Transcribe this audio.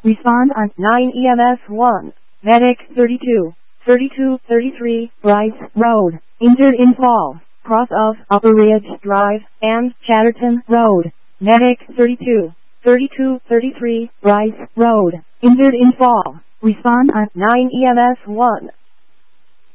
Respond on 9 EMS 1. Medic 32. 3233 Bryce Road. Injured in fall. Cross of Upper Ridge Drive and Chatterton Road. Medic 32. 3233 Bryce Road. Injured in fall. Respond on 9 EMS 1.